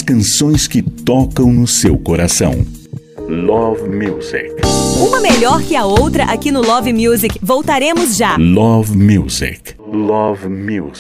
canções que tocam no seu coração. Love Music. Uma melhor que a outra aqui no Love Music. Voltaremos já. Love Music. Love Music.